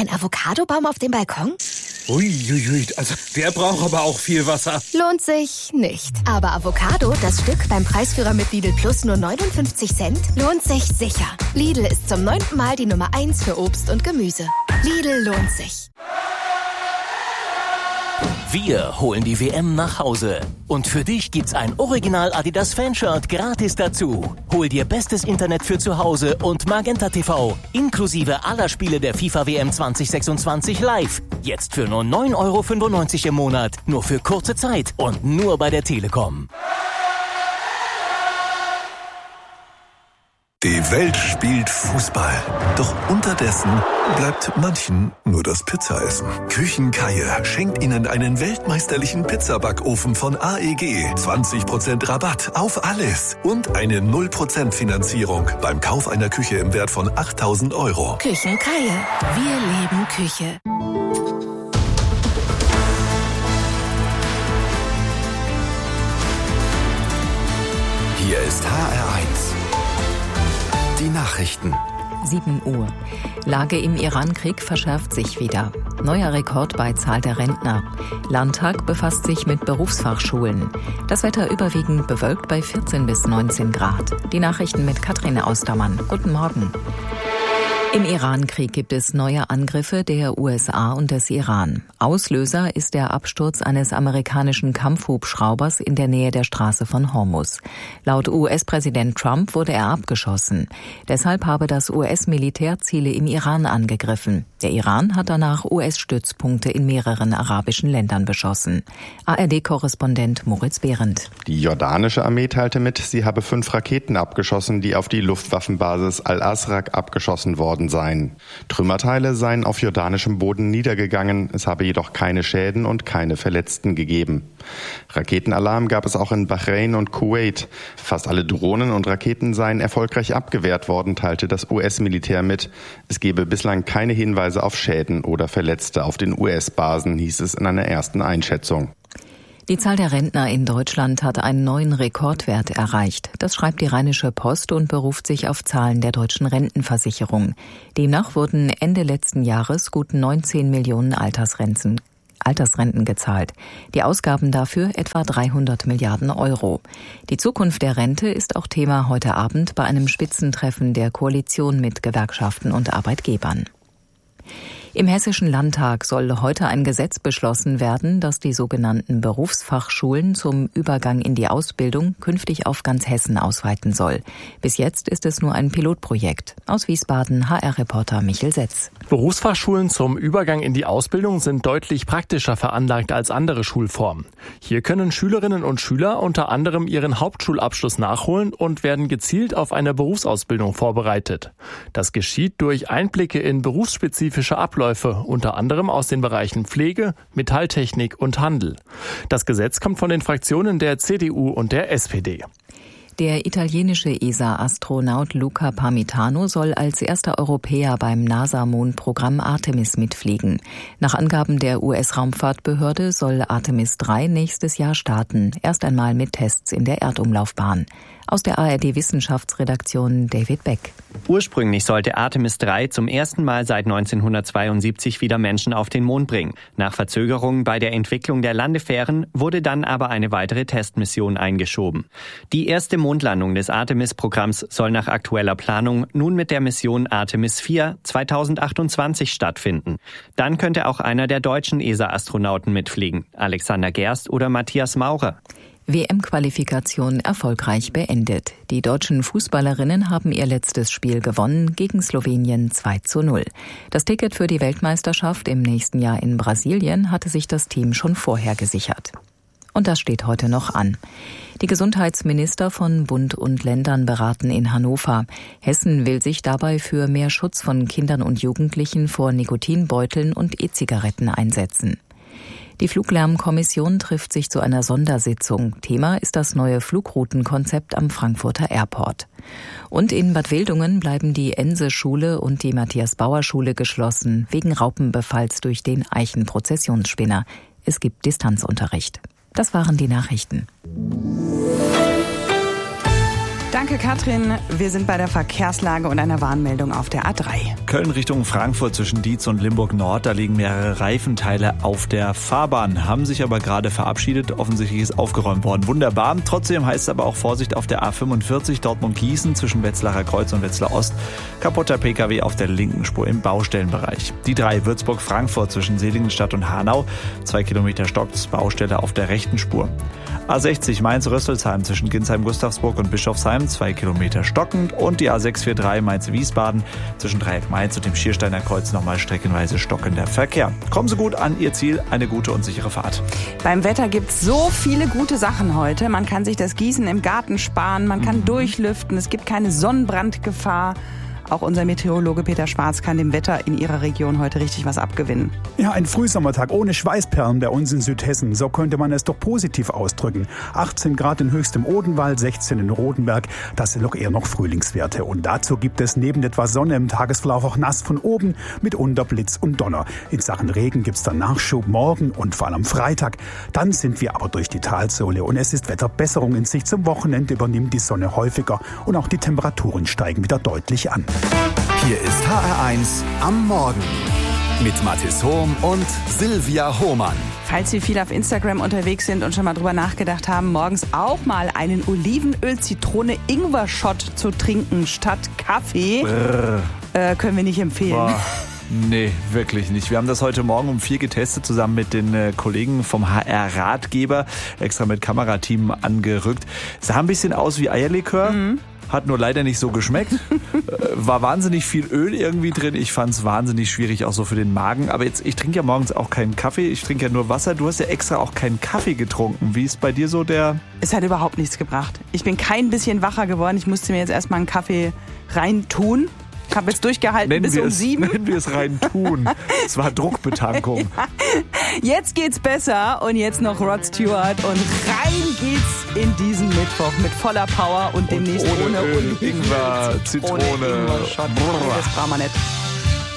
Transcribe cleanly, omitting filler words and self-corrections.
ein Avocadobaum auf dem Balkon? Uiuiui, also der braucht aber auch viel Wasser. Lohnt sich nicht. Aber Avocado, das Stück beim Preisführer mit Lidl Plus nur 59 Cent, lohnt sich sicher. Lidl ist zum 9. Mal die Nummer 1 für Obst und Gemüse. Lidl lohnt sich. Wir holen die WM nach Hause. Und für dich gibt's ein Original Adidas Fanshirt gratis dazu. Hol dir bestes Internet für zu Hause und Magenta TV, inklusive aller Spiele der FIFA WM 2026 live. Jetzt für nur 9,95 € im Monat. Nur für kurze Zeit und nur bei der Telekom. Die Welt spielt Fußball. Doch unterdessen bleibt manchen nur das Pizzaessen. Küchenkeier schenkt Ihnen einen weltmeisterlichen Pizzabackofen von AEG. 20% Rabatt auf alles. Und eine 0% Finanzierung beim Kauf einer Küche im Wert von 8.000 €. Küchenkeier. Wir leben Küche. Hier ist HR1. Die Nachrichten. 7 Uhr. Lage im Iran-Krieg verschärft sich wieder. Neuer Rekord bei Zahl der Rentner. Landtag befasst sich mit Berufsfachschulen. Das Wetter überwiegend bewölkt bei 14 bis 19 Grad. Die Nachrichten mit Katrin Austermann. Guten Morgen. Im Iran-Krieg gibt es neue Angriffe der USA und des Iran. Auslöser ist der Absturz eines amerikanischen Kampfhubschraubers in der Nähe der Straße von Hormuz. Laut US-Präsident Trump wurde er abgeschossen. Deshalb habe das US-Militär Ziele im Iran angegriffen. Der Iran hat danach US-Stützpunkte in mehreren arabischen Ländern beschossen. ARD-Korrespondent Moritz Behrendt. Die jordanische Armee teilte mit, sie habe 5 Raketen abgeschossen, die auf die Luftwaffenbasis Al-Asraq abgeschossen worden seien. Trümmerteile seien auf jordanischem Boden niedergegangen, es habe jedoch keine Schäden und keine Verletzten gegeben. Raketenalarm gab es auch in Bahrain und Kuwait. Fast alle Drohnen und Raketen seien erfolgreich abgewehrt worden, teilte das US-Militär mit. Es gebe bislang keine Hinweise auf Schäden oder Verletzte auf den US-Basen, hieß es in einer ersten Einschätzung. Die Zahl der Rentner in Deutschland hat einen neuen Rekordwert erreicht. Das schreibt die Rheinische Post und beruft sich auf Zahlen der deutschen Rentenversicherung. Demnach wurden Ende letzten Jahres gut 19 Millionen Altersrenten gezahlt. Die Ausgaben dafür etwa 300 Milliarden €. Die Zukunft der Rente ist auch Thema heute Abend bei einem Spitzentreffen der Koalition mit Gewerkschaften und Arbeitgebern. Im Hessischen Landtag soll heute ein Gesetz beschlossen werden, das die sogenannten Berufsfachschulen zum Übergang in die Ausbildung künftig auf ganz Hessen ausweiten soll. Bis jetzt ist es nur ein Pilotprojekt. Aus Wiesbaden HR-Reporter Michel Setz. Berufsfachschulen zum Übergang in die Ausbildung sind deutlich praktischer veranlagt als andere Schulformen. Hier können Schülerinnen und Schüler unter anderem ihren Hauptschulabschluss nachholen und werden gezielt auf eine Berufsausbildung vorbereitet. Das geschieht durch Einblicke in berufsspezifische Abläufe, unter anderem aus den Bereichen Pflege, Metalltechnik und Handel. Das Gesetz kommt von den Fraktionen der CDU und der SPD. Der italienische ESA-Astronaut Luca Parmitano soll als erster Europäer beim NASA-Mondprogramm Artemis mitfliegen. Nach Angaben der US-Raumfahrtbehörde soll Artemis 3 nächstes Jahr starten, erst einmal mit Tests in der Erdumlaufbahn. Aus der ARD-Wissenschaftsredaktion David Beck. Ursprünglich sollte Artemis 3 zum ersten Mal seit 1972 wieder Menschen auf den Mond bringen. Nach Verzögerungen bei der Entwicklung der Landefähren wurde dann aber eine weitere Testmission eingeschoben. Die erste Mondlandung des Artemis-Programms soll nach aktueller Planung nun mit der Mission Artemis 4 2028 stattfinden. Dann könnte auch einer der deutschen ESA-Astronauten mitfliegen, Alexander Gerst oder Matthias Maurer. WM-Qualifikation erfolgreich beendet. Die deutschen Fußballerinnen haben ihr letztes Spiel gewonnen gegen Slowenien 2:0. Das Ticket für die Weltmeisterschaft im nächsten Jahr in Brasilien hatte sich das Team schon vorher gesichert. Und das steht heute noch an. Die Gesundheitsminister von Bund und Ländern beraten in Hannover. Hessen will sich dabei für mehr Schutz von Kindern und Jugendlichen vor Nikotinbeuteln und E-Zigaretten einsetzen. Die Fluglärmkommission trifft sich zu einer Sondersitzung. Thema ist das neue Flugroutenkonzept am Frankfurter Airport. Und in Bad Wildungen bleiben die Ense-Schule und die Matthias-Bauer-Schule geschlossen, wegen Raupenbefalls durch den Eichenprozessionsspinner. Es gibt Distanzunterricht. Das waren die Nachrichten. Danke, Katrin. Wir sind bei der Verkehrslage und einer Warnmeldung auf der A3. Köln Richtung Frankfurt zwischen Dietz und Limburg Nord. Da liegen mehrere Reifenteile auf der Fahrbahn. Haben sich aber gerade verabschiedet. Offensichtlich ist aufgeräumt worden. Wunderbar. Trotzdem heißt es aber auch Vorsicht auf der A45 Dortmund-Gießen zwischen Wetzlarer Kreuz und Wetzlar Ost. Kaputter PKW auf der linken Spur im Baustellenbereich. Die 3 Würzburg-Frankfurt zwischen Seligenstadt und Hanau. 2 Kilometer stockt, Baustelle auf der rechten Spur. A60 Mainz-Rösselsheim zwischen Ginsheim-Gustavsburg und Bischofsheim, 2 Kilometer stockend. Und die A643 Mainz-Wiesbaden zwischen Dreieck Mainz und dem Schiersteiner Kreuz nochmal streckenweise stockender Verkehr. Kommen Sie gut an Ihr Ziel, eine gute und sichere Fahrt. Beim Wetter gibt es so viele gute Sachen heute. Man kann sich das Gießen im Garten sparen, man kann durchlüften, es gibt keine Sonnenbrandgefahr. Auch unser Meteorologe Peter Schwarz kann dem Wetter in Ihrer Region heute richtig was abgewinnen. Ja, ein Frühsommertag ohne Schweißperlen bei uns in Südhessen. So könnte man es doch positiv ausdrücken. 18 Grad in höchstem Odenwald, 16 in Rodenberg. Das sind doch eher noch Frühlingswerte. Und dazu gibt es neben etwas Sonne im Tagesverlauf auch nass von oben, mitunter Blitz und Donner. In Sachen Regen gibt's dann Nachschub morgen und vor allem am Freitag. Dann sind wir aber durch die Talsohle und es ist Wetterbesserung in Sicht. Zum Wochenende übernimmt die Sonne häufiger und auch die Temperaturen steigen wieder deutlich an. Hier ist HR1 am Morgen mit Mathis Hohm und Silvia Hohmann. Falls Sie viel auf Instagram unterwegs sind und schon mal drüber nachgedacht haben, morgens auch mal einen Olivenöl-Zitrone-Ingwer-Shot zu trinken statt Kaffee, können wir nicht empfehlen. Boah. Nee, wirklich nicht. Wir haben das heute Morgen um 4 getestet, zusammen mit den Kollegen vom HR-Ratgeber, extra mit Kamerateam angerückt. Sah ein bisschen aus wie Eierlikör. Hat nur leider nicht so geschmeckt. War wahnsinnig viel Öl irgendwie drin. Ich fand es wahnsinnig schwierig, auch so für den Magen. Aber jetzt, ich trinke ja morgens auch keinen Kaffee. Ich trinke ja nur Wasser. Du hast ja extra auch keinen Kaffee getrunken. Wie ist bei dir so der... Es hat überhaupt nichts gebracht. Ich bin kein bisschen wacher geworden. Ich musste mir jetzt erstmal einen Kaffee reintun. Ich habe jetzt durchgehalten bis um 7. Nennen wir es rein tun. Es war Druckbetankung. Ja. Jetzt geht's besser und jetzt noch Rod Stewart und rein geht's in diesen Mittwoch mit voller Power und demnächst ohne Ingwer, Zitrone. Ohne Ingwer-Shot. Das brauchen wir nicht.